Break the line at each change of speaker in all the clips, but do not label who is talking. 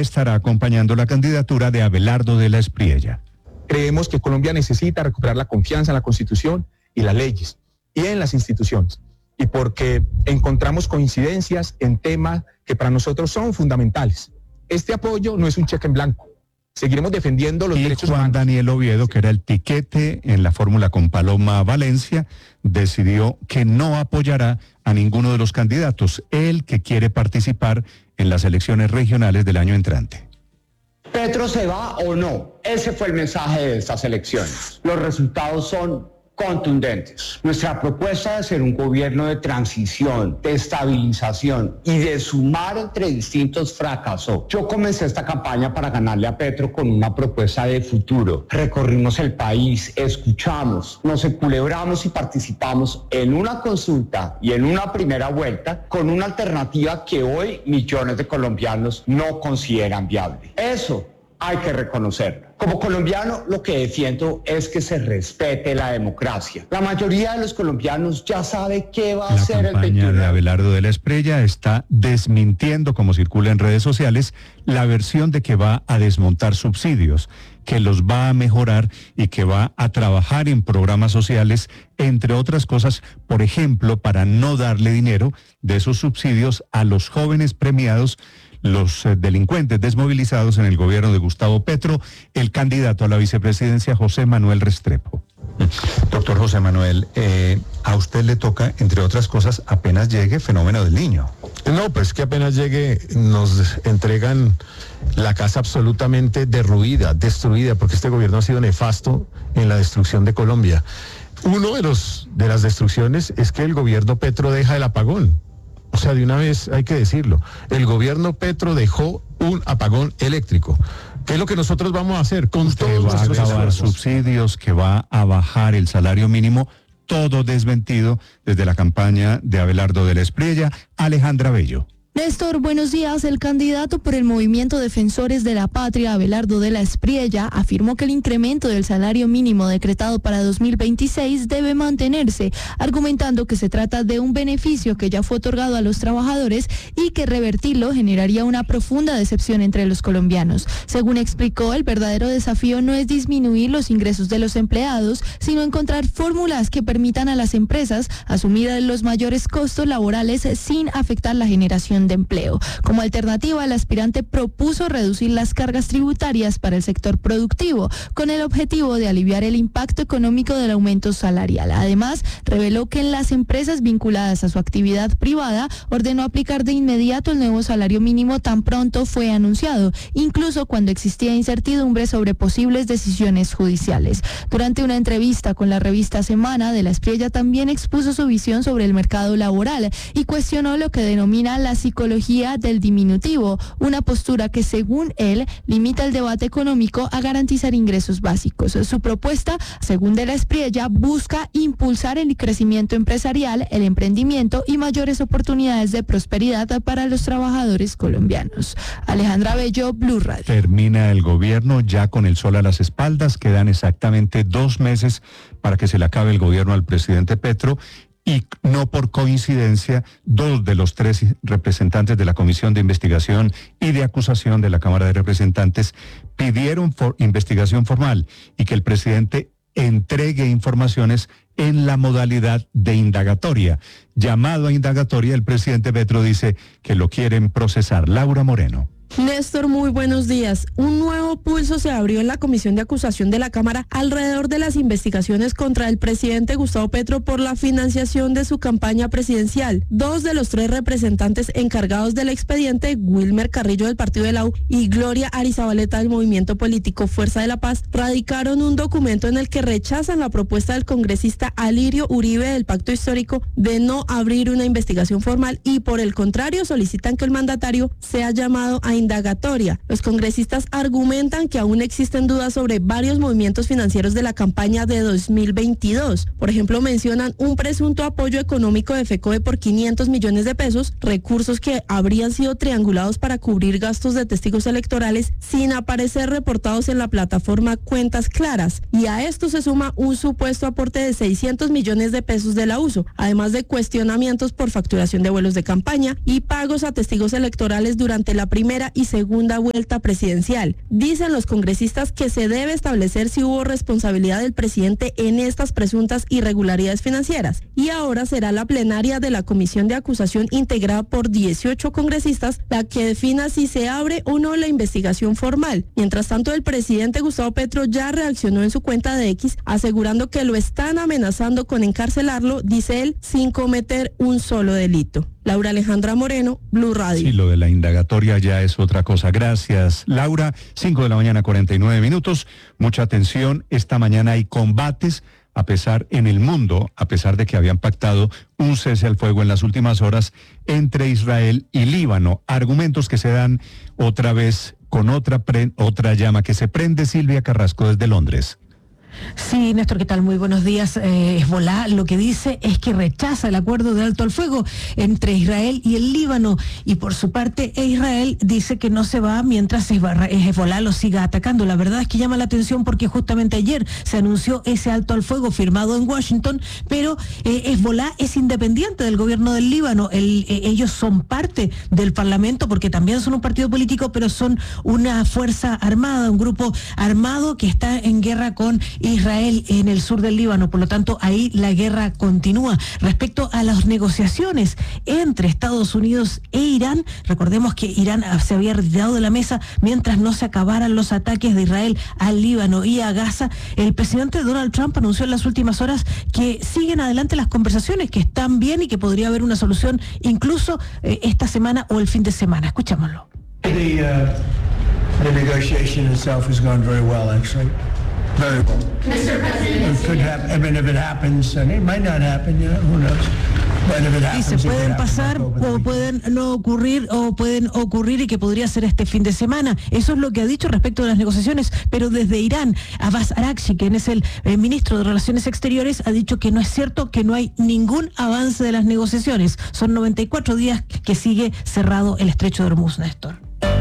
estará acompañando la candidatura de Abelardo de la Espriella.
Creemos que Colombia necesita recuperar la confianza en la Constitución y las leyes y en las instituciones. Y porque encontramos coincidencias en temas que para nosotros son fundamentales. Este apoyo no es un cheque en blanco. Seguiremos defendiendo los derechos humanos.
Juan Daniel Oviedo, que era el tiquete en la fórmula con Paloma Valencia, decidió que no apoyará a ninguno de los candidatos, él que quiere participar en las elecciones regionales del año entrante.
¿Petro se va o no? Ese fue el mensaje de estas elecciones. Los resultados son contundentes. Nuestra propuesta de ser un gobierno de transición, de estabilización y de sumar entre distintos fracasó. Yo comencé esta campaña para ganarle a Petro con una propuesta de futuro. Recorrimos el país, escuchamos, nos enculebramos y participamos en una consulta y en una primera vuelta con una alternativa que hoy millones de colombianos no consideran viable. Eso hay que reconocerlo. Como colombiano, lo que defiendo es que se respete la democracia. La mayoría de los colombianos ya sabe qué va a hacer el 21. La
campaña de Abelardo de la Espriella está desmintiendo, como circula en redes sociales, la versión de que va a desmontar subsidios, que los va a mejorar y que va a trabajar en programas sociales, entre otras cosas, por ejemplo, para no darle dinero de esos subsidios a los jóvenes premiados, los delincuentes desmovilizados en el gobierno de Gustavo Petro, el candidato a la vicepresidencia José Manuel Restrepo. Doctor José Manuel, a usted le toca, entre otras cosas, apenas llegue fenómeno del Niño.
No, pues que apenas llegue nos entregan la casa absolutamente derruida, destruida, porque este gobierno ha sido nefasto en la destrucción de Colombia. Uno de las destrucciones es que el gobierno Petro deja el apagón. O sea, de una vez hay que decirlo. El gobierno Petro dejó un apagón eléctrico. ¿Qué es lo que nosotros vamos a hacer con todos nuestros
acabar subsidios, que va a bajar el salario mínimo? Todo desmentido desde la campaña de Abelardo de la Espriella. Alejandra Bello.
Néstor, buenos días. El candidato por el Movimiento Defensores de la Patria, Abelardo de la Espriella, afirmó que el incremento del salario mínimo decretado para 2026 debe mantenerse, argumentando que se trata de un beneficio que ya fue otorgado a los trabajadores y que revertirlo generaría una profunda decepción entre los colombianos. Según explicó, el verdadero desafío no es disminuir los ingresos de los empleados, sino encontrar fórmulas que permitan a las empresas asumir los mayores costos laborales sin afectar la generación de empleo. Como alternativa, el aspirante propuso reducir las cargas tributarias para el sector productivo, con el objetivo de aliviar el impacto económico del aumento salarial. Además, reveló que en las empresas vinculadas a su actividad privada ordenó aplicar de inmediato el nuevo salario mínimo tan pronto fue anunciado, incluso cuando existía incertidumbre sobre posibles decisiones judiciales. Durante una entrevista con la revista Semana, de la Espriella también expuso su visión sobre el mercado laboral y cuestionó lo que denomina la psicología del diminutivo, una postura que, según él, limita el debate económico a garantizar ingresos básicos. Su propuesta, según de la Espriella, busca impulsar el crecimiento empresarial, el emprendimiento y mayores oportunidades de prosperidad para los trabajadores colombianos. Alejandra Bello, Blue Radio.
Termina el gobierno ya con el sol a las espaldas, quedan exactamente 2 meses para que se le acabe el gobierno al presidente Petro. Y no por coincidencia, 2 de los 3 representantes de la Comisión de Investigación y de Acusación de la Cámara de Representantes pidieron investigación formal y que el presidente entregue informaciones en la modalidad de indagatoria. Llamado a indagatoria, el presidente Petro dice que lo quieren procesar. Laura Moreno.
Néstor, muy buenos días. Un nuevo pulso se abrió en la Comisión de Acusación de la Cámara alrededor de las investigaciones contra el presidente Gustavo Petro por la financiación de su campaña presidencial. 2 de los 3 representantes encargados del expediente, Wilmer Carrillo del Partido de la U y Gloria Arizabaleta del movimiento político Fuerza de la Paz, radicaron un documento en el que rechazan la propuesta del congresista Alirio Uribe del Pacto Histórico de no abrir una investigación formal y, por el contrario, solicitan que el mandatario sea llamado a indagatoria. Los congresistas argumentan que aún existen dudas sobre varios movimientos financieros de la campaña de 2022. Por ejemplo, mencionan un presunto apoyo económico de FECODE por 500 millones de pesos, recursos que habrían sido triangulados para cubrir gastos de testigos electorales sin aparecer reportados en la plataforma Cuentas Claras. Y a esto se suma un supuesto aporte de 600 millones de pesos de la USO, además de cuestionamientos por facturación de vuelos de campaña y pagos a testigos electorales durante la primera y segunda vuelta presidencial. Dicen los congresistas que se debe establecer si hubo responsabilidad del presidente en estas presuntas irregularidades financieras. Y ahora será la plenaria de la Comisión de Acusación integrada por 18 congresistas la que defina si se abre o no la investigación formal. Mientras tanto, el presidente Gustavo Petro ya reaccionó en su cuenta de X asegurando que lo están amenazando con encarcelarlo, dice él, sin cometer un solo delito. Laura Alejandra Moreno, Blue Radio.
Sí, lo de la indagatoria ya es otra cosa. Gracias, Laura. 5:49 a.m. Mucha atención. Esta mañana hay combates en el mundo, a pesar de que habían pactado un cese al fuego en las últimas horas entre Israel y Líbano. Argumentos que se dan otra vez con otra llama que se prende. Silvia Carrasco desde Londres.
Sí, Néstor, ¿qué tal? Muy buenos días. Hezbolá lo que dice es que rechaza el acuerdo de alto al fuego entre Israel y el Líbano, y por su parte Israel dice que no se va mientras Hezbolá lo siga atacando. La verdad es que llama la atención porque justamente ayer se anunció ese alto al fuego firmado en Washington, pero Hezbolá es independiente del gobierno del Líbano. Ellos son parte del Parlamento porque también son un partido político, pero son una fuerza armada, un grupo armado que está en guerra con Israel en el sur del Líbano. Por lo tanto, ahí la guerra continúa. Respecto a las negociaciones entre Estados Unidos e Irán, recordemos que Irán se había retirado de la mesa mientras no se acabaran los ataques de Israel al Líbano y a Gaza. El presidente Donald Trump anunció en las últimas horas que siguen adelante las conversaciones, que están bien y que podría haber una solución incluso esta semana o el fin de semana. Escuchémoslo.
The negotiation itself has gone very well, actually. Very well.
Mr. President,
it could happen. I mean, if it happens, and it might not happen, you know, who knows? But if it happens,
dice, pueden pasar o pueden no ocurrir o pueden ocurrir y que podría ser este fin de semana. Eso es lo que ha dicho respecto de las negociaciones, pero desde Irán, Abbas Araghchi, quien es el ministro de Relaciones Exteriores, ha dicho que no es cierto, que no hay ningún avance de las negociaciones. Son 94 días que sigue cerrado el estrecho de Hormuz, Néstor.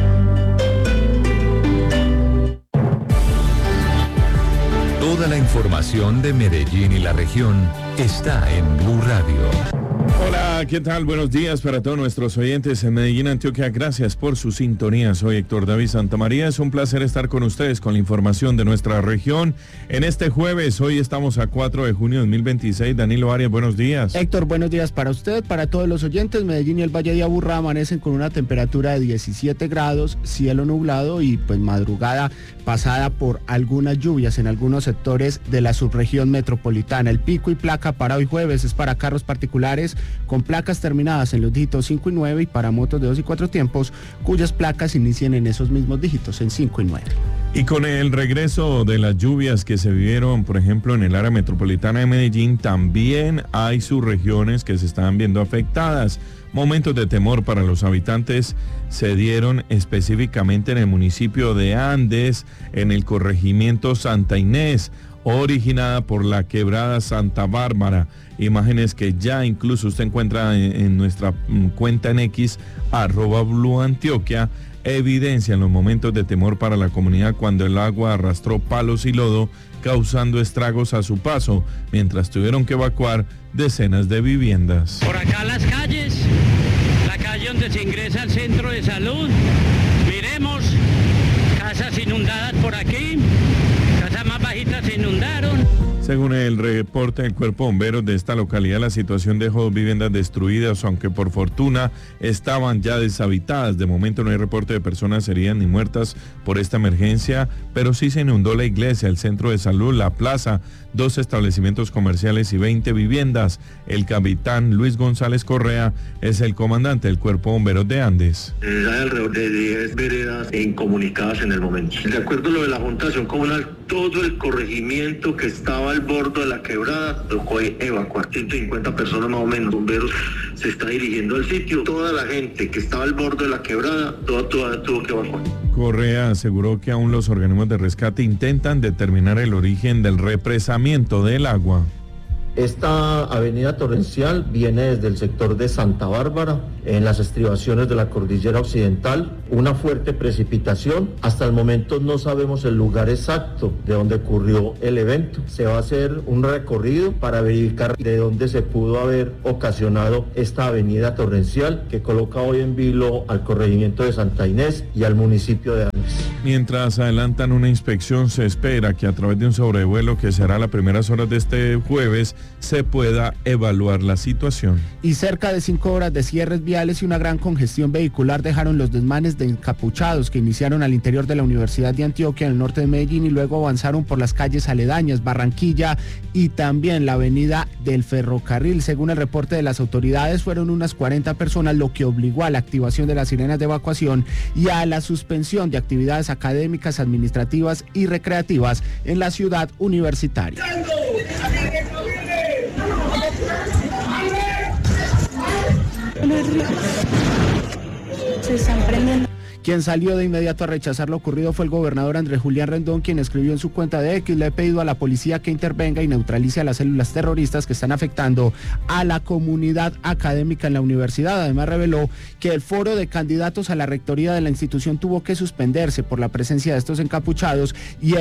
Toda la información de Medellín y la región está en Blue Radio.
Hola, ¿qué tal? Buenos días para todos nuestros oyentes en Medellín, Antioquia. Gracias por su sintonía. Soy Héctor David Santamaría. Es un placer estar con ustedes con la información de nuestra región. En este jueves, hoy estamos a 4 de junio de 2026. Danilo Arias, buenos días.
Héctor, buenos días para usted, para todos los oyentes. Medellín y el Valle de Aburrá amanecen con una temperatura de 17 grados, cielo nublado y pues madrugada pasada por algunas lluvias en algunos sectores de la subregión metropolitana. El pico y placa para hoy jueves es para carros particulares con placas terminadas en los dígitos 5 y 9 y para motos de 2 y 4 tiempos cuyas placas inician en esos mismos dígitos, en 5 y 9.
Y con el regreso de las lluvias que se vivieron, por ejemplo, en el área metropolitana de Medellín, también hay subregiones que se están viendo afectadas. Momentos de temor para los habitantes se dieron específicamente en el municipio de Andes, en el corregimiento Santa Inés, originada por la quebrada Santa Bárbara. Imágenes que ya incluso usted encuentra en nuestra cuenta en X, @BlueAntioquia, evidencian los momentos de temor para la comunidad cuando el agua arrastró palos y lodo, causando estragos a su paso, mientras tuvieron que evacuar decenas de viviendas.
Por acá las calles, la calle donde se ingresa al centro de salud, miremos, casas inundadas por aquí, casas más bajitas se inundaron.
Según el reporte del Cuerpo de Bomberos de esta localidad, la situación dejó viviendas destruidas, aunque por fortuna estaban ya deshabitadas. De momento no hay reporte de personas heridas ni muertas por esta emergencia, pero sí se inundó la iglesia, el centro de salud, la plaza, 2 establecimientos comerciales y 20 viviendas. El capitán Luis González Correa es el comandante del Cuerpo de Bomberos de Andes.
Hay alrededor de 10 veredas incomunicadas en el momento. De acuerdo a lo de la Junta de Acción Comunal, todo el corregimiento que estaba al borde de la quebrada tocó evacuar. 150 personas más o menos. Bomberos se está dirigiendo al sitio. Toda la gente que estaba al borde de la quebrada, toda tuvo que evacuar.
Correa aseguró que aún los organismos de rescate intentan determinar el origen del represamiento del agua.
Esta avenida torrencial viene desde el sector de Santa Bárbara, en las estribaciones de la cordillera occidental, una fuerte precipitación. Hasta el momento no sabemos el lugar exacto de donde ocurrió el evento. Se va a hacer un recorrido para verificar de dónde se pudo haber ocasionado esta avenida torrencial que coloca hoy en vilo al corregimiento de Santa Inés y al municipio de Andes.
Mientras adelantan una inspección, se espera que a través de un sobrevuelo que será a las primeras horas de este jueves se pueda evaluar la situación.
Y cerca de 5 horas de cierres viales y una gran congestión vehicular dejaron los desmanes de encapuchados que iniciaron al interior de la Universidad de Antioquia en el norte de Medellín y luego avanzaron por las calles aledañas, Barranquilla y también la avenida del Ferrocarril. Según el reporte de las autoridades, fueron unas 40 personas, lo que obligó a la activación de las sirenas de evacuación y a la suspensión de actividades académicas, administrativas y recreativas en la ciudad universitaria.
Se están prendiendo.
Quien salió de inmediato a rechazar lo ocurrido fue el gobernador Andrés Julián Rendón, quien escribió en su cuenta de X: le he pedido a la policía que intervenga y neutralice a las células terroristas que están afectando a la comunidad académica en la universidad. Además reveló que el foro de candidatos a la rectoría de la institución tuvo que suspenderse por la presencia de estos encapuchados y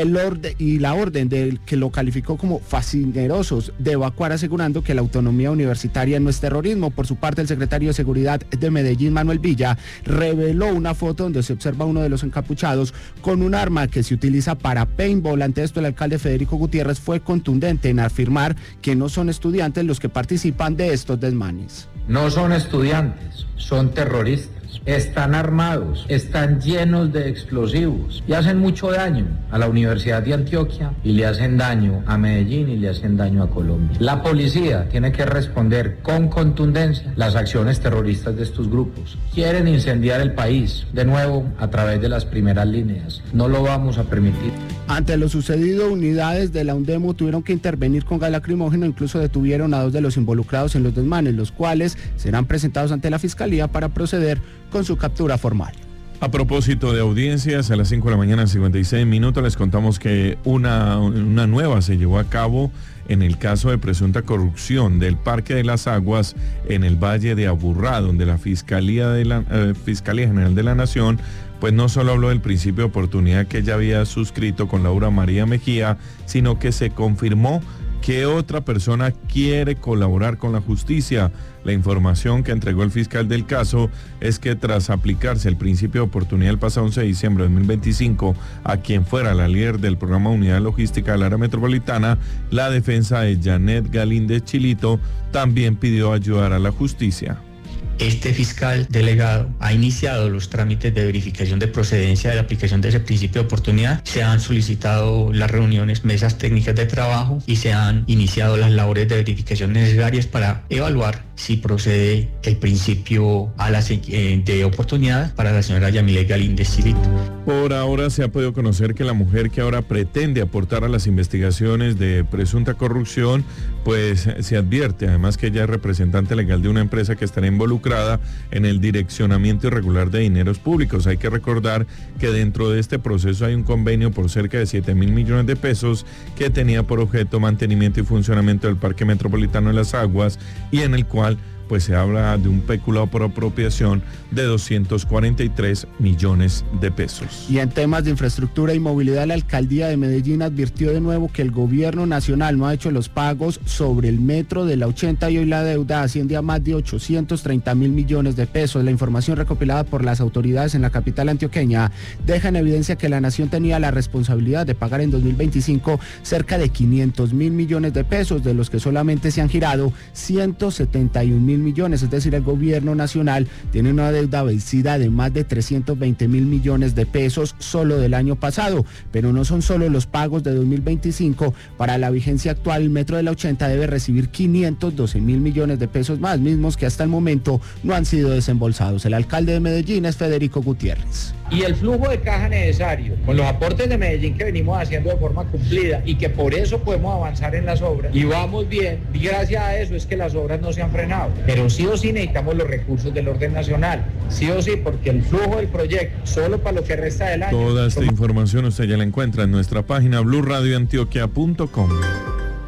la orden del que lo calificó como fascinerosos de evacuar, asegurando que la autonomía universitaria no es terrorismo. Por su parte, el secretario de Seguridad de Medellín, Manuel Villa, reveló una foto donde se observa uno de los encapuchados con un arma que se utiliza para paintball. Ante esto, el alcalde Federico Gutiérrez fue contundente en afirmar que no son estudiantes los que participan de estos desmanes.
No son estudiantes, son terroristas. Están armados, están llenos de explosivos y hacen mucho daño a la Universidad de Antioquia y le hacen daño a Medellín y le hacen daño a Colombia. La policía tiene que responder con contundencia las acciones terroristas de estos grupos. Quieren incendiar el país, de nuevo, a través de las primeras líneas. No lo vamos a permitir.
Ante lo sucedido, unidades de la UNDEMU tuvieron que intervenir con gas lacrimógeno, incluso detuvieron a 2 de los involucrados en los desmanes, los cuales serán presentados ante la Fiscalía para proceder con su captura formal.
A propósito de audiencias, a las 5 de la mañana, 56 minutos, les contamos que una nueva se llevó a cabo en el caso de presunta corrupción del Parque de las Aguas en el Valle de Aburrá, donde la Fiscalía General de la Nación pues no solo habló del principio de oportunidad que ella había suscrito con Laura María Mejía, sino que se confirmó que otra persona quiere colaborar con la justicia. La información que entregó el fiscal del caso es que tras aplicarse el principio de oportunidad el pasado 11 de diciembre de 2025 a quien fuera la líder del programa Unidad Logística del área metropolitana, la defensa de Janet Galíndez Chilito también pidió ayudar a la justicia.
Este fiscal delegado ha iniciado los trámites de verificación de procedencia de la aplicación de ese principio de oportunidad. Se han solicitado las reuniones, mesas técnicas de trabajo y se han iniciado las labores de verificación necesarias para evaluar si procede el principio de oportunidad para la señora Yamilet Galíndez Chilito.
Por ahora se ha podido conocer que la mujer que ahora pretende aportar a las investigaciones de presunta corrupción, pues se advierte además que ella es representante legal de una empresa que estará involucrada en el direccionamiento irregular de dineros públicos. Hay que recordar que dentro de este proceso hay un convenio por cerca de 7.000 millones de pesos que tenía por objeto mantenimiento y funcionamiento del Parque Metropolitano de las Aguas y en el cual pues se habla de un peculado por apropiación de 243 millones de pesos.
Y en temas de infraestructura y movilidad, la alcaldía de Medellín advirtió de nuevo que el gobierno nacional no ha hecho los pagos sobre el metro de la 80 y hoy la deuda asciende a más de 830.000 millones de pesos. La información recopilada por las autoridades en la capital antioqueña deja en evidencia que la nación tenía la responsabilidad de pagar en 2025 cerca de 500.000 millones de pesos, de los que solamente se han girado 171.000 millones, es decir, el gobierno nacional tiene una deuda vencida de más de 320.000 millones de pesos solo del año pasado, pero no son solo los pagos de 2025, para la vigencia actual el metro de la 80 debe recibir 512.000 millones de pesos más, mismos que hasta el momento no han sido desembolsados. El alcalde de Medellín es Federico Gutiérrez.
Y el flujo de caja necesario, con los aportes de Medellín que venimos haciendo de forma cumplida y que por eso podemos avanzar en las obras y vamos bien, y gracias a eso es que las obras no se han frenado. Pero sí o sí necesitamos los recursos del orden nacional, sí o sí, porque el flujo del proyecto, solo para lo que resta del año.
Toda esta información usted ya la encuentra en nuestra página blurradioantioquia.com.